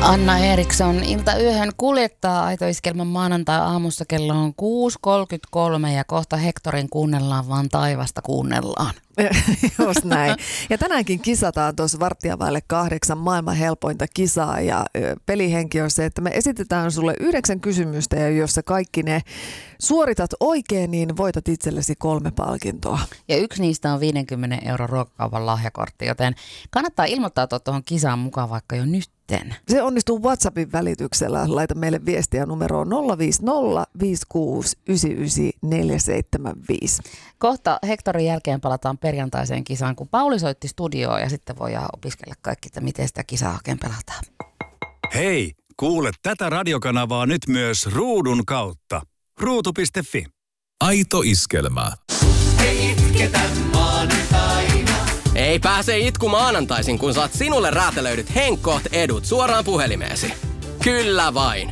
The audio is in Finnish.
Anna Eriksson iltayöhön kuljettaa Aito-iskelmän maanantai-aamussa kello on 6.33 ja kohta Hectorin kuunnellaan vaan taivasta kuunnellaan. Just näin. Ja tänäänkin kisataan tuossa 7:15 maailman helpointa kisaa ja pelihenki on se, että me esitetään sulle 9 kysymystä ja jos sä kaikki ne suoritat oikein, niin voitat itsellesi 3 palkintoa. Ja yksi niistä on 50 € ruokakaupan lahjakortti, joten kannattaa ilmoittautua tuohon kisaan mukaan vaikka jo nytten. Se onnistuu WhatsAppin välityksellä. Laita meille viestiä numeroon 050 56 99 475. Kohta Hectorin jälkeen palataan perjantaiseen kisaan, kun Pauli soitti studioon ja sitten voidaan opiskella kaikki, että miten sitä kisaa oikein pelataan. Hei, kuule tätä radiokanavaa nyt myös ruudun kautta. Ruutu.fi. Aito iskelmä. Ei itketä maanantaina. Ei pääse itku maanantaisin, kun saat sinulle räätälöidyt Henkkoht edut suoraan puhelimeesi. Kyllä vain.